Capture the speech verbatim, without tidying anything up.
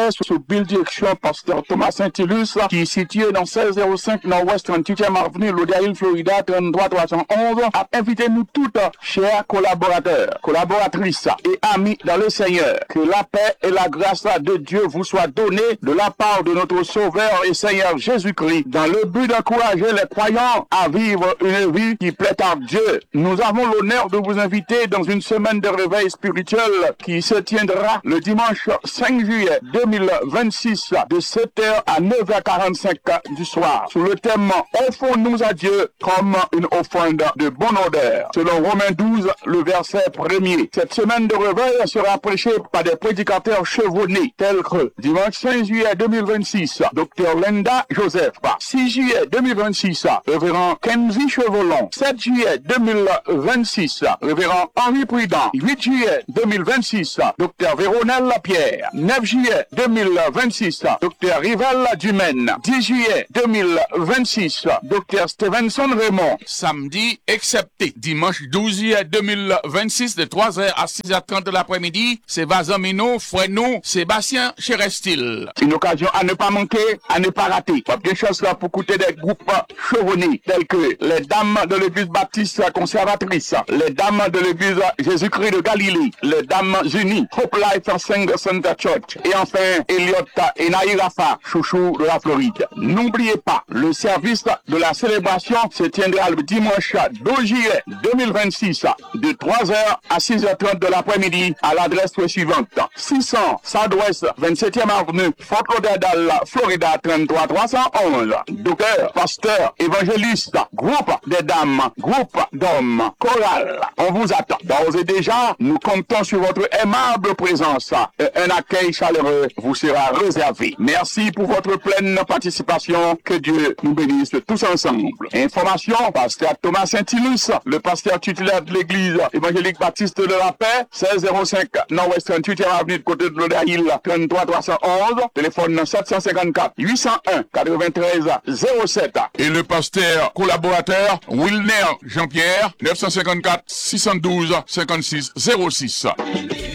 sous Bill Direction, pasteur Thomas Saint-Ilus, qui est situé dans seize zéro cinq Nord-Ouest trente-huitième Avenue, Lauderhill, Florida, trente-trois trois cent onze, a invité nous toutes, chers collaborateurs, collaboratrices et amis dans le Seigneur, que la paix et la grâce de Dieu vous soient données de la part de notre Sauveur et Seigneur Jésus-Christ, dans le but d'encourager les croyants à vivre une vie qui plaît à Dieu. Nous avons l'honneur de vous inviter dans une semaine de réveil spirituel qui se tiendra le dimanche cinq juillet deux mille vingt-six de sept heures à neuf heures quarante-cinq du soir, sous le thème « Offrons-nous à Dieu comme une offrande de bonne odeur », selon Romains douze, le verset premier. Cette semaine de réveil sera prêchée par des prédicateurs chevronnés, tels que dimanche cinq juillet deux mille vingt-six, Docteur Linda Joseph, six juillet deux mille vingt-six, Révérend Kenzie Chevolon, sept juillet deux mille vingt-six, Révérend Henri Prudent, huit juillet deux mille vingt-six, Docteur Véronel Lapierre, neuf juillet deux mille vingt-six, Docteur Rivel Dumaine, dix juillet deux mille vingt-six, Docteur Stevenson Raymond. Samedi, excepté dimanche douze juillet deux mille vingt-six de trois heures à six heures trente de l'après-midi, c'est Vazamino, Fouenou, Sébastien Cherestil. Une occasion à ne pas manquer, à ne pas rater. Pas de chance là pour écouter des groupes chevronnés tels que les dames de l'église baptiste conservatrice, les dames de l'église Jésus-Christ de Galilée, les dames unies, Hope Life Single Center Church, et enfin Elliot et Naïrafa, chouchou de la Floride. N'oubliez pas, le service de la célébration se tiendra le dimanche douze juillet deux mille vingt-six de trois heures à six heures trente de l'après-midi à l'adresse suivante: six cents Southwest vingt-septième Avenue, Fort Lauderdale, Florida trente-trois trois cent onze. Docteur, pasteur, évangéliste, groupe des dames, groupe d'hommes, chorale. On vous attend. D'ores et déjà, nous comptons sur votre aimable présence et un accueil chaleureux vous sera réservé. Merci pour votre pleine participation. Que Dieu nous bénisse tous ensemble. Information, pasteur Thomas Saint-Ilus, le pasteur titulaire de l'église évangélique baptiste de la paix, seize zéro cinq Nord-Ouest trente-huitième Avenue de côté de Lauderhill, trente-trois trois cent onze, téléphone sept cent cinquante-quatre huit cent un quatre-vingt-treize zéro sept. Et le pasteur collaborateur Wilner Jean-Pierre, neuf cent cinquante-quatre six cent douze cinquante-six zéro six.